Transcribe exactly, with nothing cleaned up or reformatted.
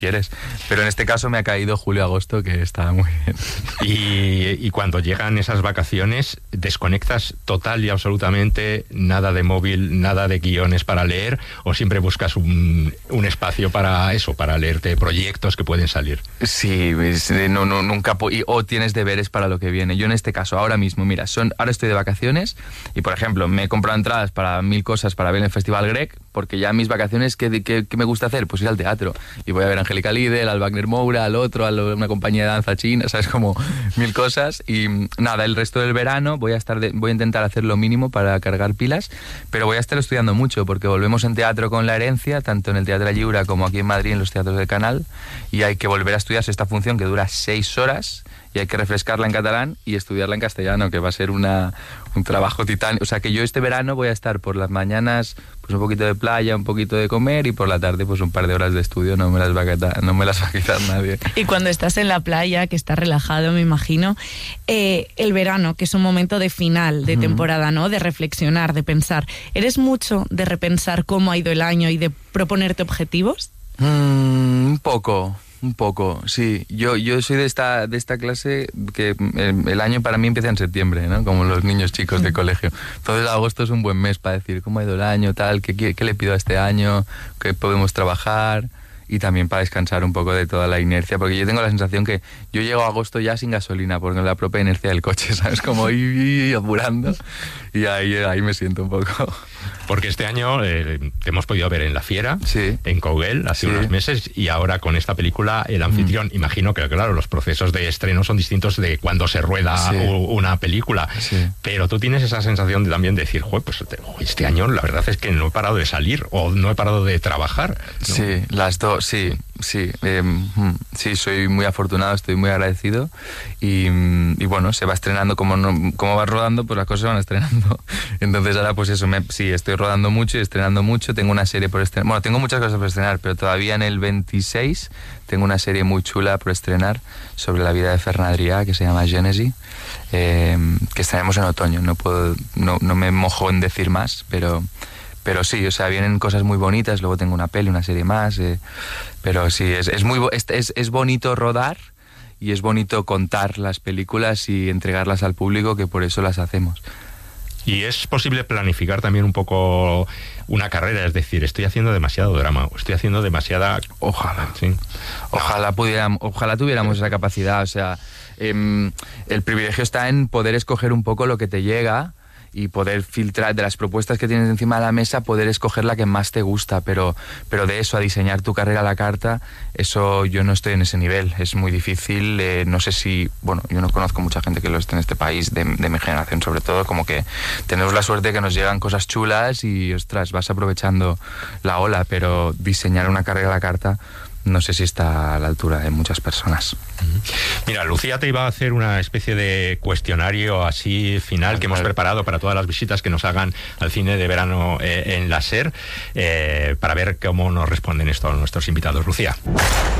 quieres, pero en este caso me ha caído julio-agosto, que está muy bien. Y, y cuando llegan esas vacaciones, ¿desconectas total y absolutamente, nada de móvil, nada de guiones para leer, o siempre buscas un, un espacio para eso, para leerte proyectos que pueden salir? Sí, no, no, nunca, o tienes deberes para lo que viene. Yo en este caso, ahora mismo, mira, son, ahora estoy de vacaciones y, por ejemplo, me he comprado entradas para mil cosas para ver el Festival Grec, porque ya mis vacaciones, ¿qué, qué, qué me gusta hacer? Pues ir al teatro, y voy a ver a Angélica Lidl, al Wagner Moura, al otro, a una compañía de danza china, ¿sabes? Como mil cosas. Y nada, el resto del verano voy a estar de, voy a intentar hacer lo mínimo para cargar pilas, pero voy a estar estudiando mucho, porque volvemos en teatro con La Herencia, tanto en el Teatro Lliure como aquí en Madrid en los teatros del Canal, y hay que volver a estudiarse esta función que dura seis horas, y hay que refrescarla en catalán y estudiarla en castellano, que va a ser una, un trabajo titánico. O sea que yo este verano voy a estar por las mañanas pues un poquito de playa, un poquito de comer, y por la tarde pues un par de horas de estudio, no me las va a quitar, no me las va a quitar nadie. Y cuando estás en la playa, que estás relajado, me imagino, eh, el verano, que es un momento de final de temporada, ¿no? De reflexionar, de pensar. ¿Eres mucho de repensar cómo ha ido el año y de proponerte objetivos? Mm, un poco... Un poco, sí. Yo yo soy de esta de esta clase que el, el año para mí empieza en septiembre, ¿no? Como los niños chicos de colegio. Entonces agosto es un buen mes para decir cómo ha ido el año, tal, qué, qué, qué le pido a este año, qué podemos trabajar, y también para descansar un poco de toda la inercia, porque yo tengo la sensación que yo llego a agosto ya sin gasolina, porque la propia inercia del coche, ¿sabes? Como ir apurando, y ahí, ahí me siento un poco. Porque este año eh, te hemos podido ver en La Fiera, sí. en Kogel, hace sí. unos meses, y ahora con esta película, El Anfitrión. Mm. Imagino que, claro, los procesos de estreno son distintos de cuando se rueda sí. una película, sí. pero tú tienes esa sensación de también decir, Jue, pues este año la verdad es que no he parado de salir, o no he parado de trabajar, ¿no? Sí, las dos, sí, sí, eh, sí, soy muy afortunado, estoy muy agradecido, y, y bueno, se va estrenando, como, no, como va rodando, pues las cosas se van estrenando. Entonces ahora pues eso, me, sí, estoy rodando mucho y estrenando mucho, tengo una serie por estrenar, bueno, tengo muchas cosas por estrenar, pero todavía en el veintiséis tengo una serie muy chula por estrenar sobre la vida de Ferran Adrià, que se llama Gènesi, eh, que estrenaremos en otoño. No puedo, no, no me mojo en decir más, pero... Pero sí, o sea, vienen cosas muy bonitas, luego tengo una peli, una serie más, eh, pero sí, es, es, muy, es, es, es bonito rodar, y es bonito contar las películas y entregarlas al público, que por eso las hacemos. Y es posible planificar también un poco una carrera, es decir, estoy haciendo demasiado drama, o estoy haciendo demasiada... Ojalá, sí. Ojalá pudiéramos, ojalá tuviéramos esa capacidad, o sea, eh, el privilegio está en poder escoger un poco lo que te llega, y poder filtrar de las propuestas que tienes encima de la mesa, poder escoger la que más te gusta, pero, pero de eso a diseñar tu carrera a la carta, eso yo no estoy en ese nivel, es muy difícil, eh, no sé si, bueno, yo no conozco mucha gente que lo esté en este país, de, de mi generación sobre todo, como que tenemos la suerte de que nos llegan cosas chulas y, ostras, vas aprovechando la ola, pero diseñar una carrera a la carta no sé si está a la altura de muchas personas. Mira, Lucía te iba a hacer una especie de cuestionario así final que hemos preparado para todas las visitas que nos hagan al cine de verano eh, en la SER, eh, para ver cómo nos responden esto nuestros invitados. Lucía.